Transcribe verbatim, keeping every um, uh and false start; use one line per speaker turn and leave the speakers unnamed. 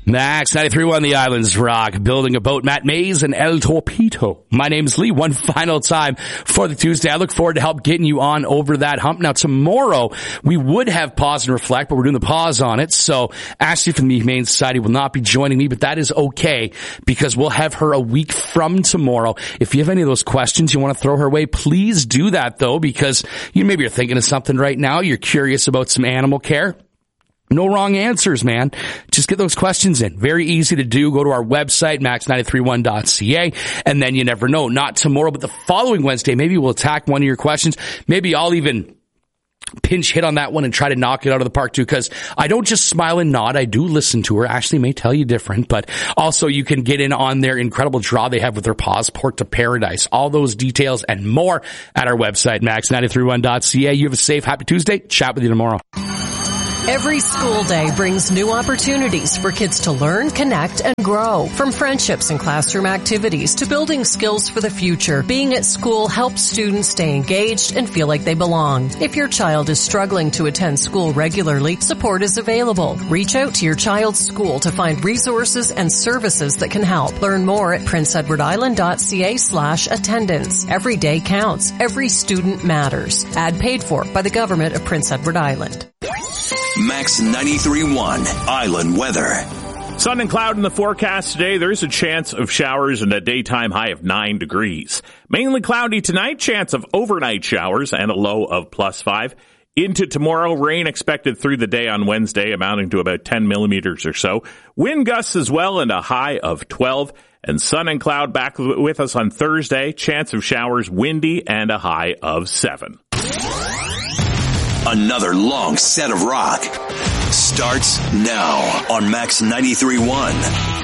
Max ninety-three point one, the Islands Rock, building a boat. Matt Mays and El Torpedo. My name's Lee. One final time for the Tuesday. I look forward to help getting you on over that hump. Now, tomorrow, we would have Pause and Reflect, but we're doing the pause on it. So, Ashley from the Humane Society will not be joining me, but that is okay because we'll have her a week from tomorrow. If you have any of those questions you want to throw her way, please do that, though, because you maybe you're thinking of something right now. You're curious about some animal care. No wrong answers, man. Just get those questions in. Very easy to do. Go to our website, max nine three one dot c a, and then you never know. Not tomorrow, but the following Wednesday, maybe we'll attack one of your questions. Maybe I'll even pinch hit on that one and try to knock it out of the park too, because I don't just smile and nod. I do listen to her. Ashley may tell you different, but also you can get in on their incredible draw they have with their Paws Port to Paradise. All those details and more at our website, max nine three one dot c a. You have a safe, happy Tuesday. Chat with you tomorrow.
Every school day brings new opportunities for kids to learn, connect, and grow. From friendships and classroom activities to building skills for the future, being at school helps students stay engaged and feel like they belong. If your child is struggling to attend school regularly, support is available. Reach out to your child's school to find resources and services that can help. Learn more at prince edward island dot c a slash attendance. Every day counts. Every student matters. Ad paid for by the Government of Prince Edward Island.
Max ninety-three point one Island weather.
Sun and cloud in the forecast today. There is a chance of showers and a daytime high of nine degrees. Mainly cloudy tonight, chance of overnight showers and a low of plus five. Into tomorrow, rain expected through the day on Wednesday, amounting to about ten millimeters or so. Wind gusts as well and a high of twelve. And sun and cloud back with us on Thursday. Chance of showers, windy, and a high of seven.
Another long set of rock starts now on Max ninety-three point one.